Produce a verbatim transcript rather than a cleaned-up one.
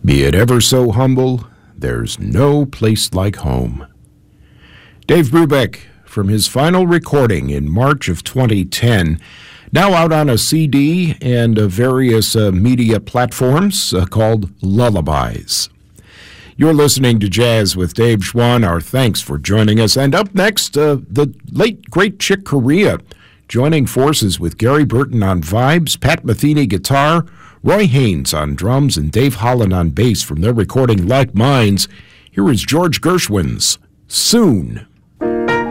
Be it ever so humble, there's no place like home. Dave Brubeck, from his final recording in March of twenty ten, now out on a C D and uh, various uh, media platforms uh, called Lullabies. You're listening to Jazz with Dave Schwann. Our thanks for joining us. And up next, uh, the late, great Chick Corea, joining forces with Gary Burton on vibes, Pat Metheny guitar, Roy Haynes on drums, and Dave Holland on bass from their recording Like Minds. Here is George Gershwin's Soon.